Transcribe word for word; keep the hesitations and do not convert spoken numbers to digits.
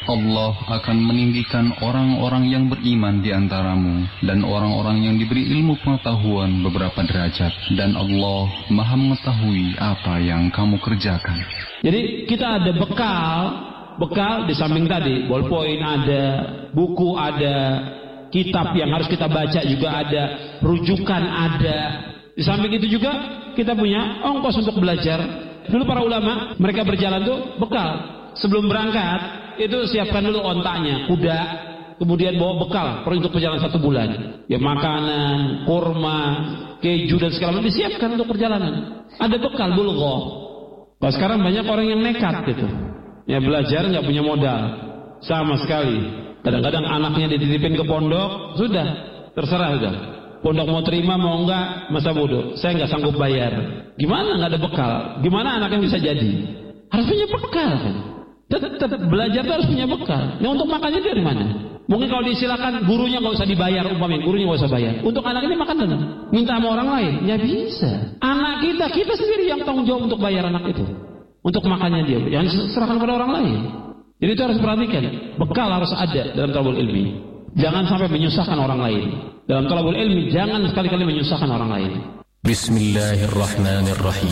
Allah akan meninggikan orang-orang yang beriman di antaramu dan orang-orang yang diberi ilmu pengetahuan beberapa derajat, dan Allah Maha mengetahui apa yang kamu kerjakan. Jadi kita ada bekal, bekal di samping tadi, ballpoint ada, buku ada, kitab yang harus kita baca juga ada, rujukan ada. Di samping itu juga kita punya ongkos untuk belajar. Dulu para ulama mereka berjalan tuh bekal sebelum berangkat. Itu siapkan dulu ontaknya, kuda, kemudian bawa bekal untuk perjalanan satu bulan. Ya makanan, kurma, keju dan segala macam disiapkan untuk perjalanan. Ada bekal bulgho. Kalau sekarang banyak orang yang nekat gitu. Ya belajar nggak punya modal sama sekali. Kadang-kadang anaknya dititipin ke pondok, sudah terserah sudah. Pondok mau terima mau enggak, masa bodoh. Saya nggak sanggup bayar. Gimana nggak ada bekal? Gimana anaknya bisa jadi? Harus punya bekal kan? Tetap belajar itu harus punya bekal. Nah untuk makannya dari mana? Mungkin kalau disilakan gurunya nggak usah dibayar, umpamanya gurunya nggak usah bayar. Untuk anak ini makan dulu. Minta sama orang lain, ya bisa. Anak kita, kita sendiri yang tanggung jawab untuk bayar anak itu, untuk makannya dia. Yang serahkan pada orang lain. Jadi itu harus perhatikan. Bekal harus ada dalam thalabul ilmi. Jangan sampai menyusahkan orang lain. Dalam thalabul ilmi jangan sekali-kali menyusahkan orang lain. Bismillahirrahmanirrahim.